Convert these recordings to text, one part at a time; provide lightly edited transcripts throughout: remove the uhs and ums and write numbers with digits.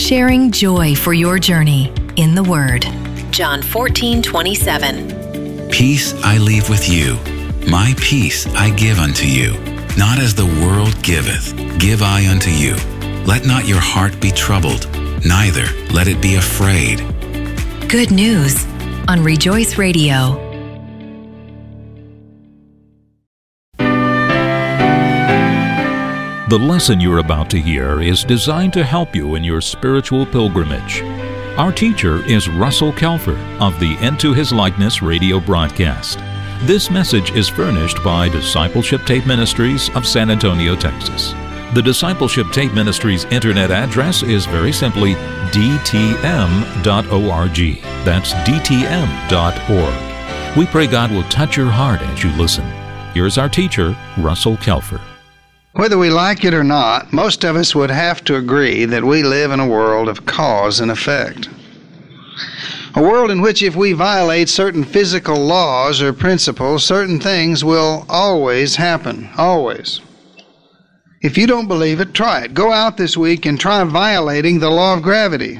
sharing joy for your journey in the Word. John 14:27. Peace I leave with you. My peace I give unto you. Not as the world giveth, give I unto you. Let not your heart be troubled, neither let it be afraid. Good news on Rejoice Radio. The lesson you're about to hear is designed to help you in your spiritual pilgrimage. Our teacher is Russell Kelfer of the Into His Likeness radio broadcast. This message is furnished by Discipleship Tape Ministries of San Antonio, Texas. The Discipleship Tape Ministries internet address is very simply dtm.org. That's dtm.org. We pray God will touch your heart as you listen. Here's our teacher, Russell Kelfer. Whether we like it or not, most of us would have to agree that we live in a world of cause and effect. A world in which if we violate certain physical laws or principles, certain things will always happen. Always. If you don't believe it, try it. Go out this week and try violating the law of gravity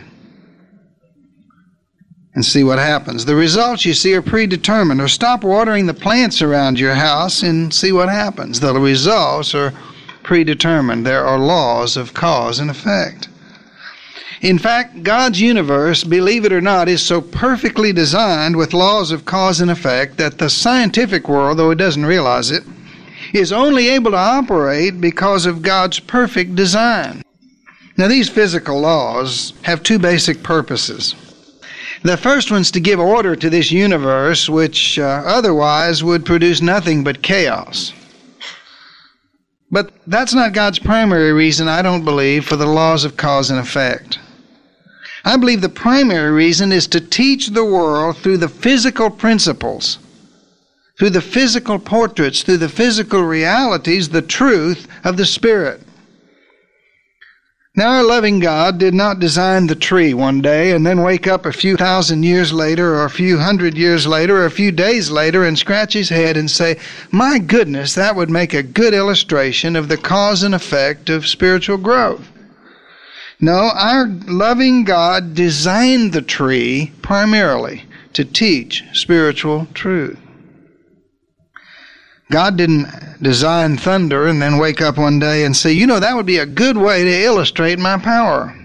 and see what happens. The results you see are predetermined. Or stop watering the plants around your house and see what happens. The results are predetermined. There are laws of cause and effect. In fact, God's universe, believe it or not, is so perfectly designed with laws of cause and effect that the scientific world, though it doesn't realize it, is only able to operate because of God's perfect design. Now, these physical laws have two basic purposes. The first one's to give order to this universe, which otherwise would produce nothing but chaos. But that's not God's primary reason, I don't believe, for the laws of cause and effect. I believe the primary reason is to teach the world through the physical principles, through the physical portraits, through the physical realities, the truth of the Spirit. Now, our loving God did not design the tree one day and then wake up a few thousand years later or a few hundred years later or a few days later and scratch his head and say, my goodness, that would make a good illustration of the cause and effect of spiritual growth. No, our loving God designed the tree primarily to teach spiritual truth. God didn't design thunder and then wake up one day and say, that would be a good way to illustrate my power.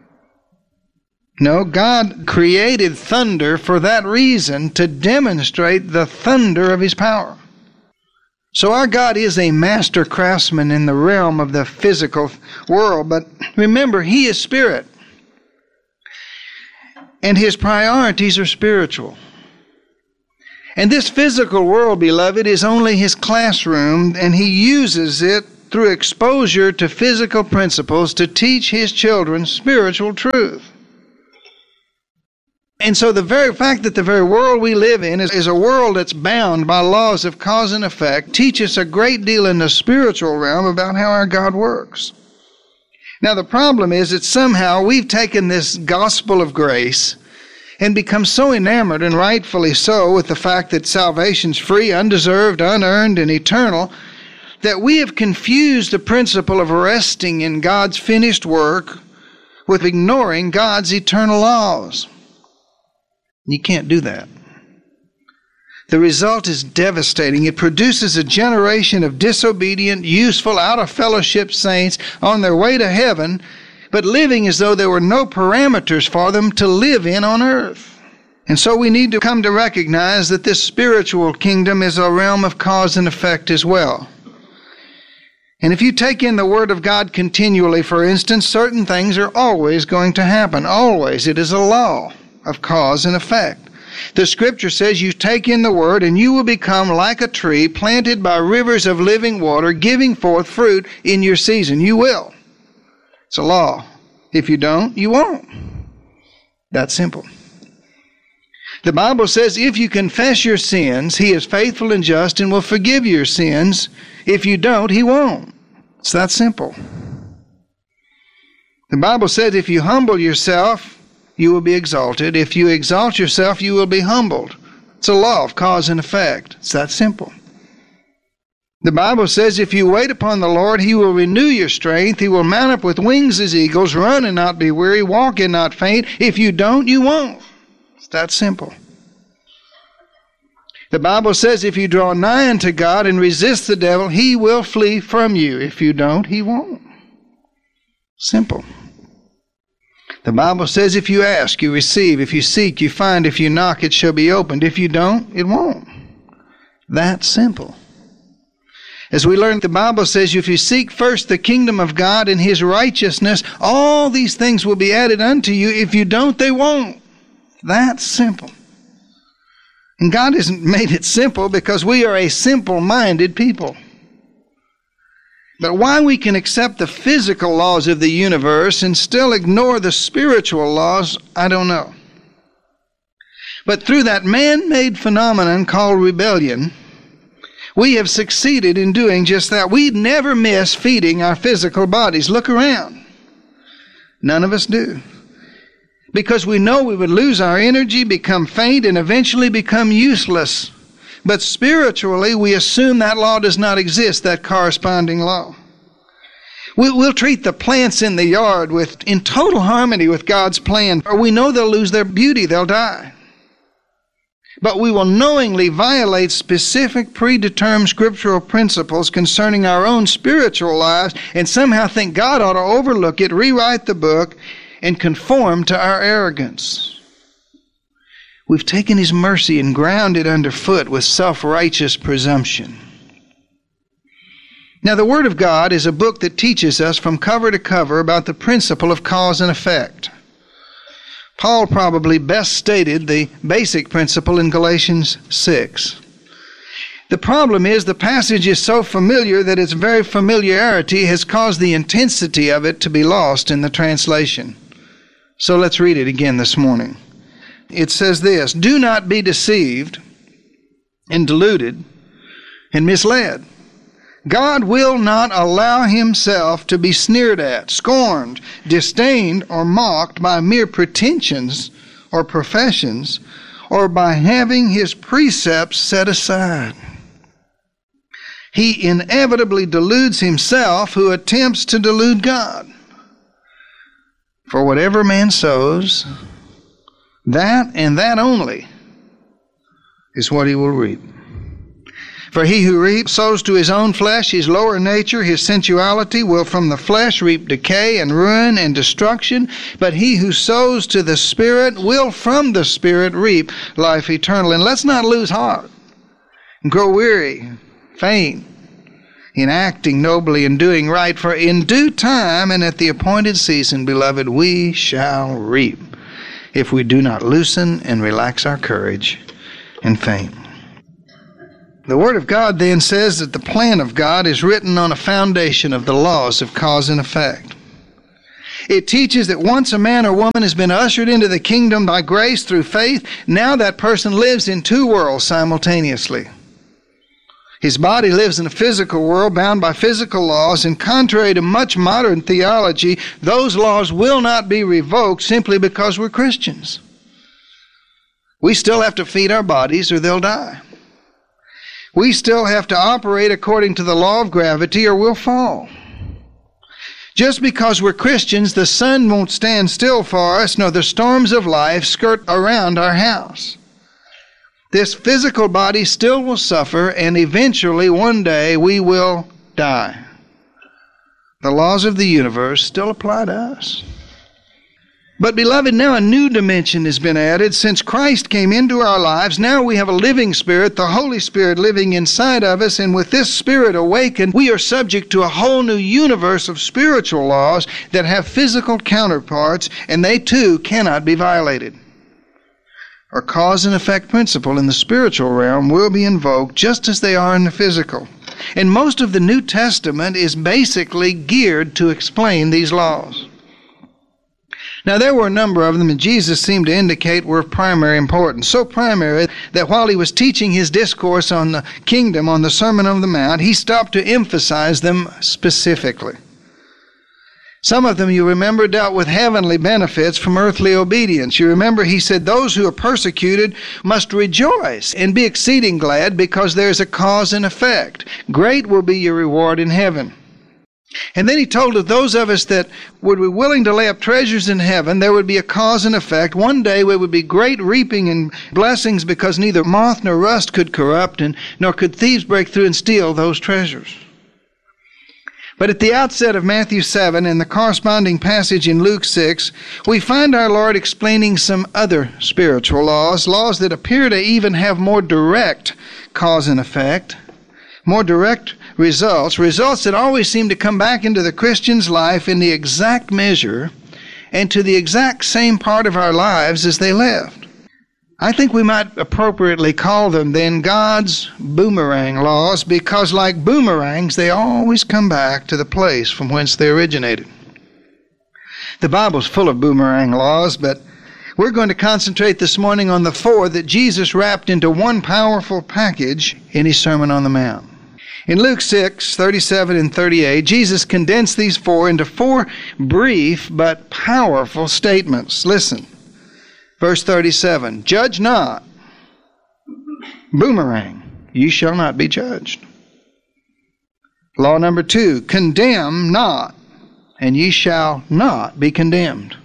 No, God created thunder for that reason, to demonstrate the thunder of His power. So our God is a master craftsman in the realm of the physical world, but remember, He is Spirit, and His priorities are spiritual. And this physical world, beloved, is only His classroom, and He uses it through exposure to physical principles to teach His children spiritual truth. And so the very fact that the very world we live in is a world that's bound by laws of cause and effect teaches a great deal in the spiritual realm about how our God works. Now the problem is that somehow we've taken this gospel of grace and become so enamored, and rightfully so, with the fact that salvation's free, undeserved, unearned, and eternal, that we have confused the principle of resting in God's finished work with ignoring God's eternal laws. You can't do that. The result is devastating. It produces a generation of disobedient, useful, out-of-fellowship saints on their way to heaven, but living as though there were no parameters for them to live in on earth. And so we need to come to recognize that this spiritual kingdom is a realm of cause and effect as well. And if you take in the Word of God continually, for instance, certain things are always going to happen. Always. It is a law of cause and effect. The Scripture says you take in the Word and you will become like a tree planted by rivers of living water, giving forth fruit in your season. You will. It's a law. If you don't, you won't. That's simple. The Bible says if you confess your sins, He is faithful and just and will forgive your sins. If you don't, He won't. It's that simple. The Bible says if you humble yourself, you will be exalted. If you exalt yourself, you will be humbled. It's a law of cause and effect. It's that simple. The Bible says if you wait upon the Lord, He will renew your strength. He will mount up with wings as eagles, run and not be weary, walk and not faint. If you don't, you won't. It's that simple. The Bible says if you draw nigh unto God and resist the devil, he will flee from you. If you don't, he won't. Simple. The Bible says if you ask, you receive. If you seek, you find. If you knock, it shall be opened. If you don't, it won't. That simple. As we learned, the Bible says if you seek first the kingdom of God and His righteousness, all these things will be added unto you. If you don't, they won't. That's simple. And God hasn't made it simple because we are a simple-minded people. But why we can accept the physical laws of the universe and still ignore the spiritual laws, I don't know. But through that man-made phenomenon called rebellion, we have succeeded in doing just that. We'd never miss feeding our physical bodies. Look around. None of us do. Because we know we would lose our energy, become faint, and eventually become useless. But spiritually, we assume that law does not exist, that corresponding law. We'll treat the plants in the yard in total harmony with God's plan, or we know they'll lose their beauty, they'll die. But we will knowingly violate specific predetermined scriptural principles concerning our own spiritual lives and somehow think God ought to overlook it, rewrite the book, and conform to our arrogance. We've taken His mercy and ground it underfoot with self-righteous presumption. Now, the Word of God is a book that teaches us from cover to cover about the principle of cause and effect. Paul probably best stated the basic principle in Galatians 6. The problem is the passage is so familiar that its very familiarity has caused the intensity of it to be lost in the translation. So let's read it again this morning. It says this, "Do not be deceived and deluded and misled. God will not allow Himself to be sneered at, scorned, disdained, or mocked by mere pretensions or professions, or by having His precepts set aside. He inevitably deludes himself who attempts to delude God. For whatever man sows, that and that only is what he will reap. For he who reaps sows to his own flesh, his lower nature, his sensuality, will from the flesh reap decay and ruin and destruction. But he who sows to the Spirit will from the Spirit reap life eternal. And let's not lose heart and grow weary, faint in acting nobly and doing right. For in due time and at the appointed season, beloved, we shall reap, if we do not loosen and relax our courage and faint. The Word of God then says that the plan of God is written on a foundation of the laws of cause and effect. It teaches that once a man or woman has been ushered into the kingdom by grace through faith, now that person lives in two worlds simultaneously. His body lives in a physical world bound by physical laws, and contrary to much modern theology, those laws will not be revoked simply because we're Christians. We still have to feed our bodies or they'll die. We still have to operate according to the law of gravity or we'll fall. Just because we're Christians, the sun won't stand still for us, nor the storms of life skirt around our house. This physical body still will suffer, and eventually, one day, we will die. The laws of the universe still apply to us. But beloved, now a new dimension has been added. Since Christ came into our lives, now we have a living Spirit, the Holy Spirit living inside of us, and with this Spirit awakened, we are subject to a whole new universe of spiritual laws that have physical counterparts, and they too cannot be violated. Our cause and effect principle in the spiritual realm will be invoked just as they are in the physical. And most of the New Testament is basically geared to explain these laws. Now, there were a number of them that Jesus seemed to indicate were of primary importance. So primary that while he was teaching his discourse on the kingdom, on the Sermon on the Mount, he stopped to emphasize them specifically. Some of them, you remember, dealt with heavenly benefits from earthly obedience. You remember he said, those who are persecuted must rejoice and be exceeding glad because there's a cause and effect. Great will be your reward in heaven. And then he told of those of us that would be willing to lay up treasures in heaven, there would be a cause and effect. One day there would be great reaping and blessings because neither moth nor rust could corrupt, and nor could thieves break through and steal those treasures. But at the outset of Matthew 7 and the corresponding passage in Luke 6, we find our Lord explaining some other spiritual laws, laws that appear to even have more direct cause and effect, more direct results that always seem to come back into the Christian's life in the exact measure and to the exact same part of our lives as they left. I think we might appropriately call them then God's boomerang laws, because like boomerangs, they always come back to the place from whence they originated. The Bible's full of boomerang laws, but we're going to concentrate this morning on the 4 that Jesus wrapped into one powerful package in his Sermon on the Mount. In Luke 6, 37 and 38, Jesus condensed these 4 into 4 brief but powerful statements. Listen. Verse 37, judge not, boomerang, ye shall not be judged. Law number 2, condemn not, and ye shall not be condemned.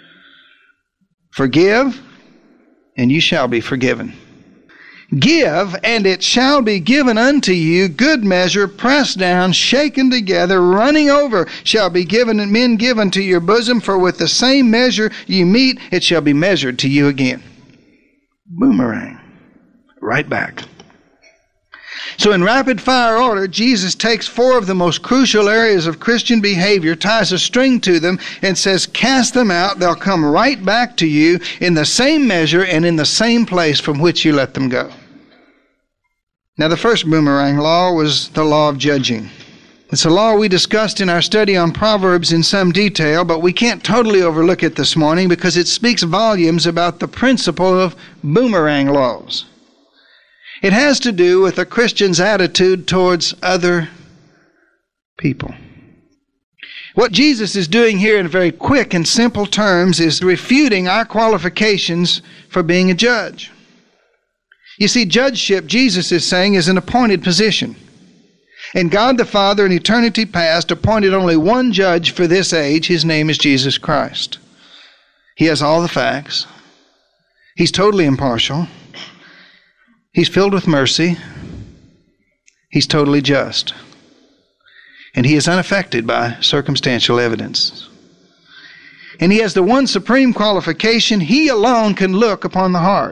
Forgive, and ye shall be forgiven. Give, and it shall be given unto you, good measure, pressed down, shaken together, running over, shall be given, and men give unto your bosom, for with the same measure you meet, it shall be measured to you again. Boomerang. Right back. So in rapid fire order, Jesus takes 4 of the most crucial areas of Christian behavior, ties a string to them, and says, cast them out. They'll come right back to you in the same measure and in the same place from which you let them go. Now, the first boomerang law was the law of judging. It's a law we discussed in our study on Proverbs in some detail, but we can't totally overlook it this morning because it speaks volumes about the principle of boomerang laws. It has to do with a Christian's attitude towards other people. What Jesus is doing here in very quick and simple terms is refuting our qualifications for being a judge. You see, judgeship, Jesus is saying, is an appointed position. And God the Father in eternity past appointed only one judge for this age. His name is Jesus Christ. He has all the facts. He's totally impartial. He's filled with mercy. He's totally just. And he is unaffected by circumstantial evidence. And he has the one supreme qualification: he alone can look upon the heart.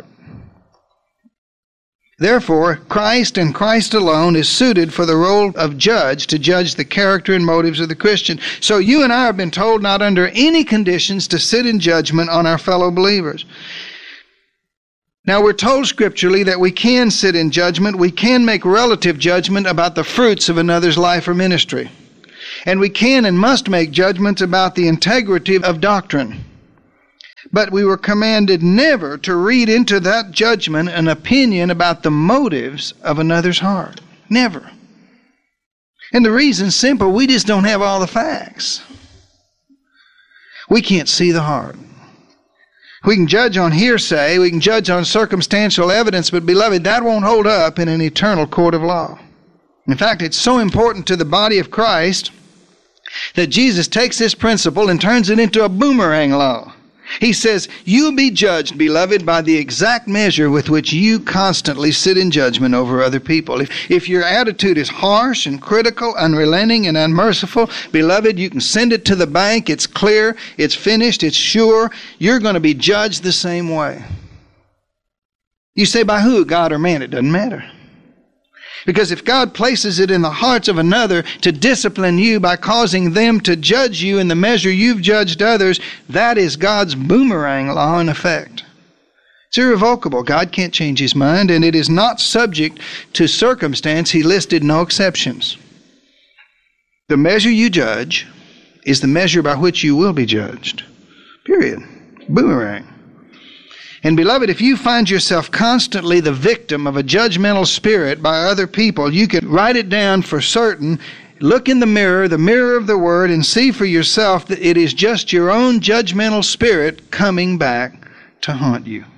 Therefore, Christ and Christ alone is suited for the role of judge to judge the character and motives of the Christian. So you and I have been told not under any conditions to sit in judgment on our fellow believers. Now, we're told scripturally that we can sit in judgment. We can make relative judgment about the fruits of another's life or ministry. And we can and must make judgments about the integrity of doctrine. But we were commanded never to read into that judgment an opinion about the motives of another's heart. Never. And the reason's simple: we just don't have all the facts. We can't see the heart. We can judge on hearsay, we can judge on circumstantial evidence, but beloved, that won't hold up in an eternal court of law. In fact, it's so important to the body of Christ that Jesus takes this principle and turns it into a boomerang law. He says, you'll be judged, beloved, by the exact measure with which you constantly sit in judgment over other people. If your attitude is harsh and critical, unrelenting and unmerciful, beloved, you can send it to the bank. It's clear, it's finished, it's sure. You're going to be judged the same way. You say, by who? God or man? It doesn't matter. Because if God places it in the hearts of another to discipline you by causing them to judge you in the measure you've judged others, that is God's boomerang law in effect. It's irrevocable. God can't change his mind, and it is not subject to circumstance. He listed no exceptions. The measure you judge is the measure by which you will be judged. Period. Boomerang. And beloved, if you find yourself constantly the victim of a judgmental spirit by other people, you can write it down for certain Look in the mirror of the Word, and see for yourself that it is just your own judgmental spirit coming back to haunt you.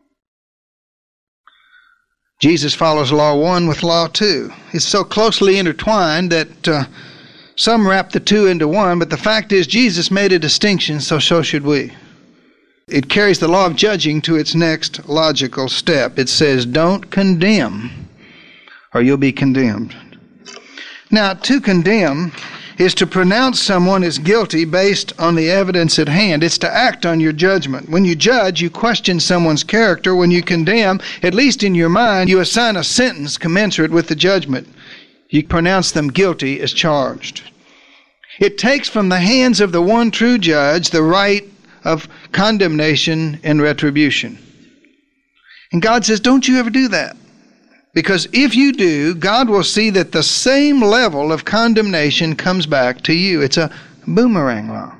Jesus follows Law 1 with Law 2. It's so closely intertwined that some wrap the two into one, but the fact is Jesus made a distinction, so should we. It carries the law of judging to its next logical step. It says, don't condemn, or you'll be condemned. Now, to condemn is to pronounce someone as guilty based on the evidence at hand. It's to act on your judgment. When you judge, you question someone's character. When you condemn, at least in your mind, you assign a sentence commensurate with the judgment. You pronounce them guilty as charged. It takes from the hands of the one true judge the right of condemnation and retribution. And God says, don't you ever do that. Because if you do, God will see that the same level of condemnation comes back to you. It's a boomerang law.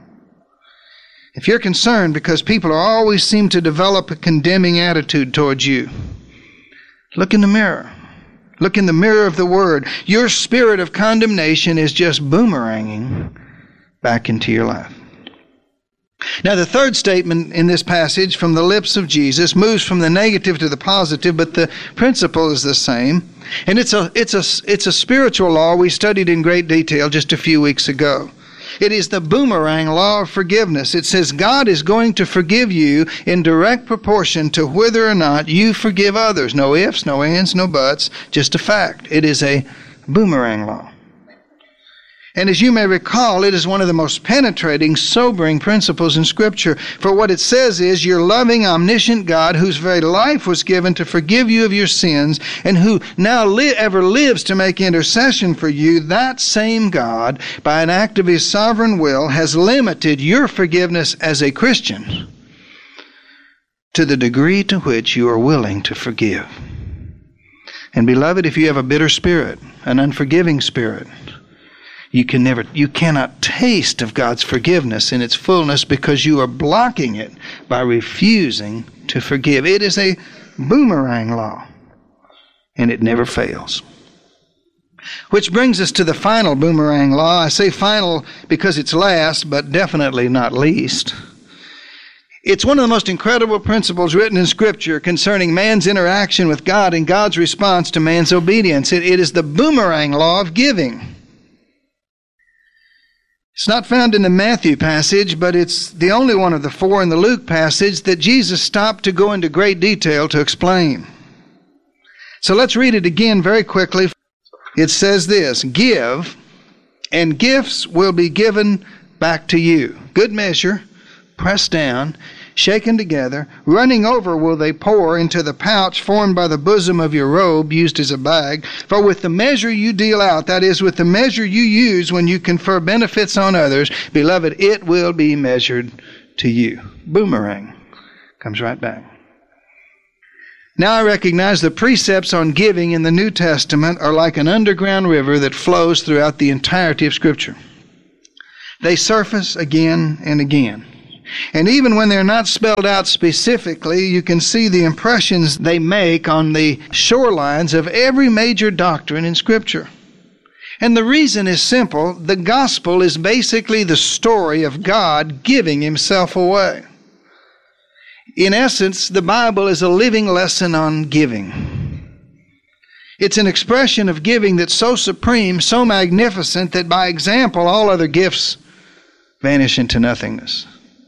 If you're concerned because people always seem to develop a condemning attitude towards you, look in the mirror. Look in the mirror of the Word. Your spirit of condemnation is just boomeranging back into your life. Now, the third statement in this passage from the lips of Jesus moves from the negative to the positive, but the principle is the same. And it's a spiritual law we studied in great detail just a few weeks ago. It is the boomerang law of forgiveness. It says God is going to forgive you in direct proportion to whether or not you forgive others. No ifs, no ands, no buts, just a fact. It is a boomerang law. And as you may recall, it is one of the most penetrating, sobering principles in Scripture. For what it says is, your loving, omniscient God, whose very life was given to forgive you of your sins, and who now ever lives to make intercession for you, that same God, by an act of His sovereign will, has limited your forgiveness as a Christian to the degree to which you are willing to forgive. And beloved, if you have a bitter spirit, an unforgiving spirit, you cannot taste of God's forgiveness in its fullness because you are blocking it by refusing to forgive. It is a boomerang law, and it never fails. Which brings us to the final boomerang law. I say final because it's last, but definitely not least. It's one of the most incredible principles written in Scripture concerning man's interaction with God and God's response to man's obedience. It is the boomerang law of giving. It's not found in the Matthew passage, but it's the only one of the four in the Luke passage that Jesus stopped to go into great detail to explain. So let's read it again very quickly. It says this, give, and gifts will be given back to you. Good measure, pressed down, shaken together, running over will they pour into the pouch formed by the bosom of your robe, used as a bag. For with the measure you deal out, that is, with the measure you use when you confer benefits on others, beloved, it will be measured to you. Boomerang. Comes right back. Now I recognize the precepts on giving in the New Testament are like an underground river that flows throughout the entirety of Scripture. They surface again and again. And even when they're not spelled out specifically, you can see the impressions they make on the shorelines of every major doctrine in Scripture. And the reason is simple. The gospel is basically the story of God giving Himself away. In essence, the Bible is a living lesson on giving. It's an expression of giving that's so supreme, so magnificent, that by example, all other gifts vanish into nothingness.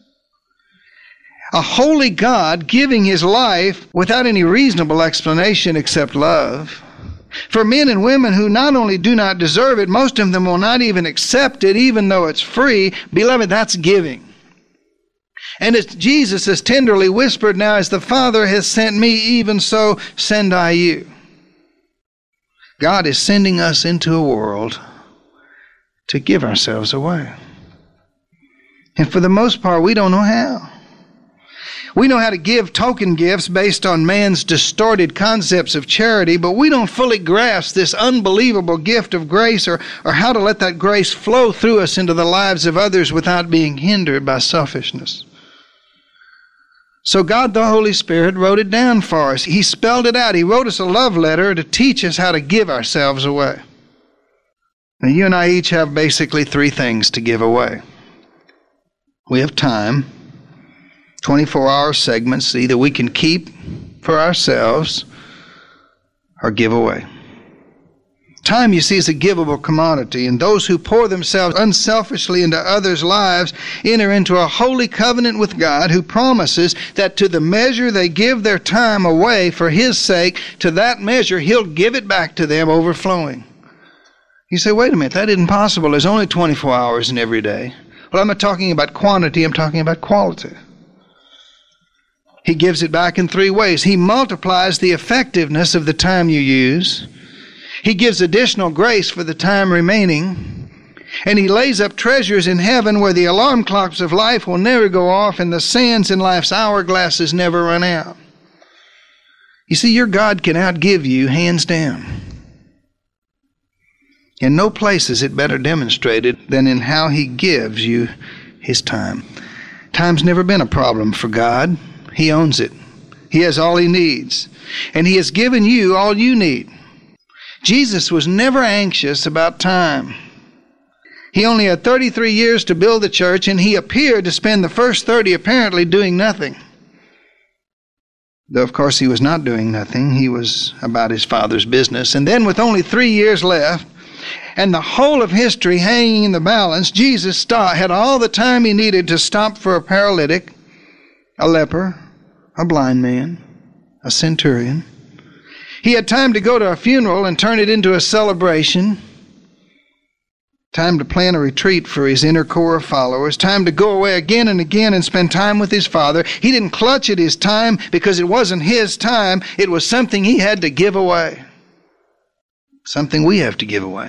A holy God giving His life without any reasonable explanation except love. For men and women who not only do not deserve it, most of them will not even accept it, even though it's free. Beloved, that's giving. And as Jesus has tenderly whispered, now as the Father has sent me, even so send I you. God is sending us into a world to give ourselves away. And for the most part, we don't know how. We know how to give token gifts based on man's distorted concepts of charity, but we don't fully grasp this unbelievable gift of grace or how to let that grace flow through us into the lives of others without being hindered by selfishness. So God the Holy Spirit wrote it down for us. He spelled it out. He wrote us a love letter to teach us how to give ourselves away. Now, you and I each have basically three things to give away. We have time, 24-hour segments either we can keep for ourselves or give away. Time, you see, is a givable commodity, and those who pour themselves unselfishly into others' lives enter into a holy covenant with God, who promises that to the measure they give their time away for His sake, to that measure He'll give it back to them overflowing. You say, wait a minute, that isn't possible. There's only 24 hours in every day. Well, I'm not talking about quantity, I'm talking about quality. He gives it back in three ways. He multiplies the effectiveness of the time you use. He gives additional grace for the time remaining. And He lays up treasures in heaven where the alarm clocks of life will never go off and the sands in life's hourglasses never run out. You see, your God can outgive you hands down. In no place is it better demonstrated than in how He gives you His time. Time's never been a problem for God. He owns it. He has all He needs. And He has given you all you need. Jesus was never anxious about time. He only had 33 years to build the church, and He appeared to spend the first 30 apparently doing nothing. Though, of course, He was not doing nothing. He was about His Father's business. And then, with only 3 years left, and the whole of history hanging in the balance, Jesus had all the time He needed to stop for a paralytic, a leper, a blind man, a centurion. He had time to go to a funeral and turn it into a celebration. Time to plan a retreat for His inner core of followers. Time to go away again and again and spend time with His Father. He didn't clutch at His time because it wasn't His time. It was something He had to give away. Something we have to give away.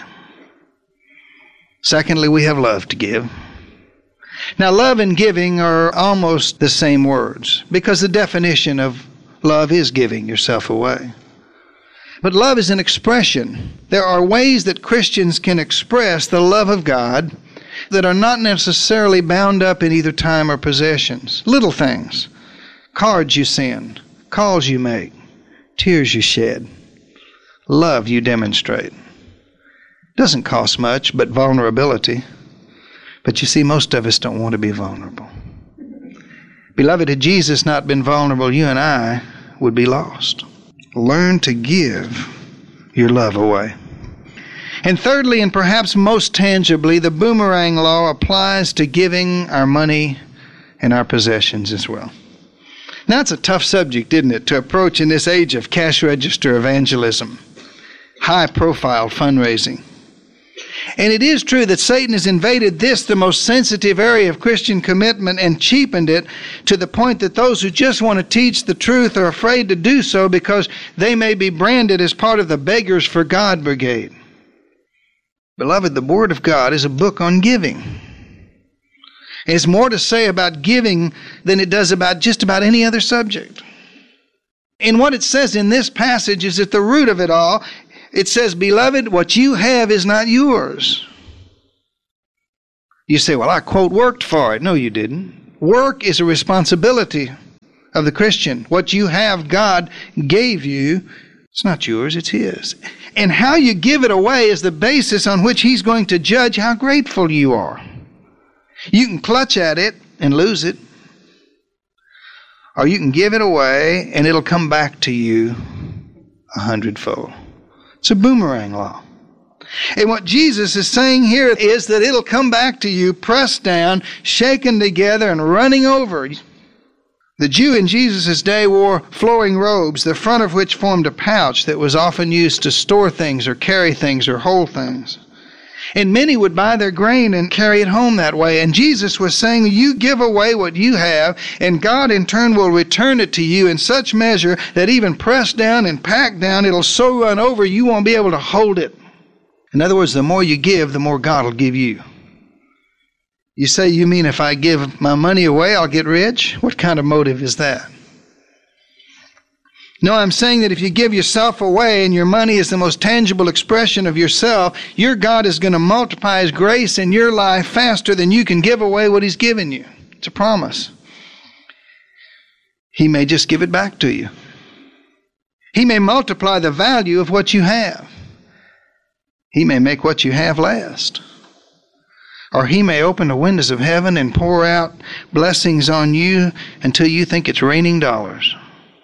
Secondly, we have love to give. Now, love and giving are almost the same words because the definition of love is giving yourself away. But love is an expression. There are ways that Christians can express the love of God that are not necessarily bound up in either time or possessions. Little things. Cards you send, calls you make, tears you shed, love you demonstrate. Doesn't cost much, but vulnerability. But you see, most of us don't want to be vulnerable. Beloved, had Jesus not been vulnerable, you and I would be lost. Learn to give your love away. And thirdly, and perhaps most tangibly, the boomerang law applies to giving our money and our possessions as well. Now, it's a tough subject, isn't it, to approach in this age of cash register evangelism, high-profile fundraising. And it is true that Satan has invaded the most sensitive area of Christian commitment, and cheapened it to the point that those who just want to teach the truth are afraid to do so because they may be branded as part of the Beggars for God brigade. Beloved, the Word of God is a book on giving. It has more to say about giving than it does about just about any other subject. And what it says in this passage is at the root of it all. It says, beloved, what you have is not yours. You say, well, I quote worked for it. No, you didn't. Work is a responsibility of the Christian. What you have, God gave you. It's not yours, it's His. And how you give it away is the basis on which He's going to judge how grateful you are. You can clutch at it and lose it. Or you can give it away and it'll come back to you 100-fold. It's a boomerang law. And what Jesus is saying here is that it'll come back to you pressed down, shaken together, and running over. The Jew in Jesus' day wore flowing robes, the front of which formed a pouch that was often used to store things or carry things or hold things. And many would buy their grain and carry it home that way. And Jesus was saying, you give away what you have, and God in turn will return it to you in such measure that even pressed down and packed down, it'll so run over you won't be able to hold it. In other words, the more you give, the more God will give you. You say, you mean if I give my money away, I'll get rich? What kind of motive is that? No, I'm saying that if you give yourself away and your money is the most tangible expression of yourself, your God is going to multiply His grace in your life faster than you can give away what He's given you. It's a promise. He may just give it back to you. He may multiply the value of what you have. He may make what you have last. Or He may open the windows of heaven and pour out blessings on you until you think it's raining dollars.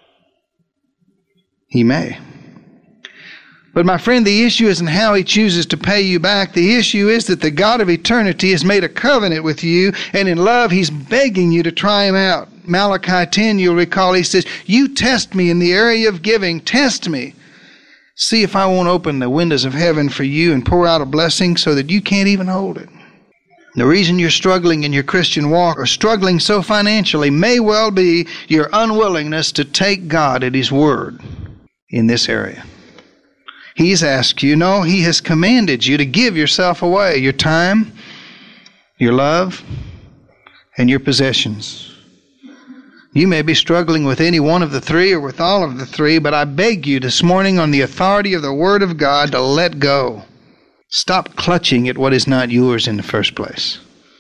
He may. But my friend, the issue isn't how He chooses to pay you back. The issue is that the God of eternity has made a covenant with you, and in love He's begging you to try Him out. Malachi 10, you'll recall, He says, you test me in the area of giving. Test me. See if I won't open the windows of heaven for you and pour out a blessing so that you can't even hold it. The reason you're struggling in your Christian walk or struggling so financially may well be your unwillingness to take God at His word in this area. He's asked you, no, He has commanded you to give yourself away, your time, your love, and your possessions. You may be struggling with any one of the three or with all of the three, but I beg you this morning on the authority of the Word of God to let go. Stop clutching at what is not yours in the first place.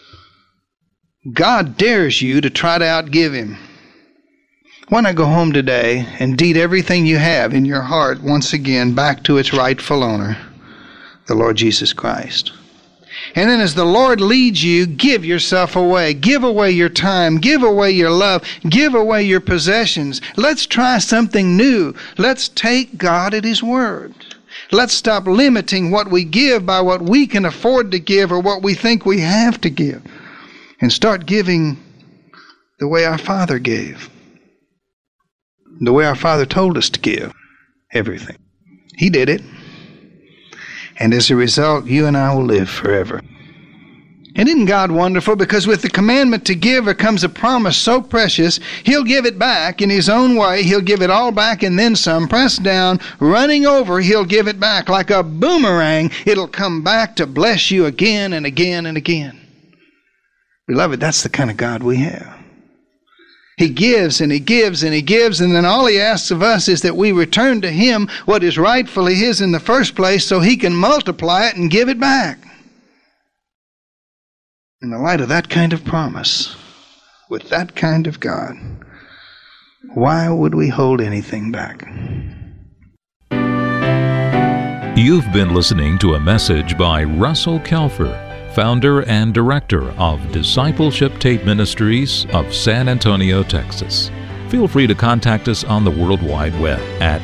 God dares you to try to outgive Him. Why not go home today and deed everything you have in your heart once again back to its rightful owner, the Lord Jesus Christ? And then as the Lord leads you, give yourself away. Give away your time. Give away your love. Give away your possessions. Let's try something new. Let's take God at His word. Let's stop limiting what we give by what we can afford to give or what we think we have to give, and start giving the way our Father gave, the way our Father told us to give everything. He did it, and as a result, you and I will live forever. And isn't God wonderful? Because with the commandment to give, there comes a promise so precious, He'll give it back in His own way. He'll give it all back and then some. Pressed down, running over, He'll give it back. Like a boomerang, it'll come back to bless you again and again and again. Beloved, that's the kind of God we have. He gives and He gives and He gives, and then all He asks of us is that we return to Him what is rightfully His in the first place so He can multiply it and give it back. In the light of that kind of promise, with that kind of God, why would we hold anything back? You've been listening to a message by Russell Kelfer, founder and director of Discipleship Tape Ministries of San Antonio, Texas. Feel free to contact us on the World Wide Web at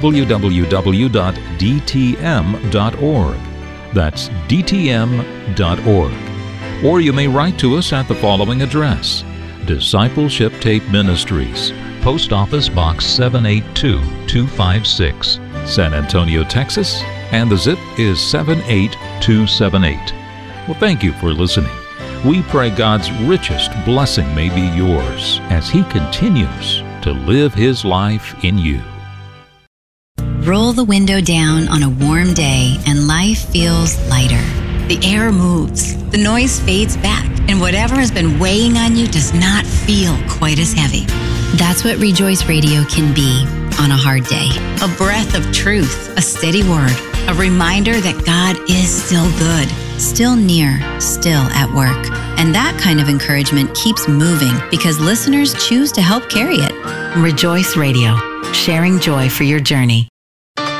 www.dtm.org. That's dtm.org. Or you may write to us at the following address: Discipleship Tape Ministries, Post Office Box 782256, San Antonio, Texas, and the zip is 78278. Well, thank you for listening. We pray God's richest blessing may be yours as He continues to live His life in you. Roll the window down on a warm day and life feels lighter. The air moves, the noise fades back, and whatever has been weighing on you does not feel quite as heavy. That's what Rejoice Radio can be on a hard day. A breath of truth, a steady word, a reminder that God is still good, still near, still at work. And that kind of encouragement keeps moving because listeners choose to help carry it. Rejoice Radio, sharing joy for your journey.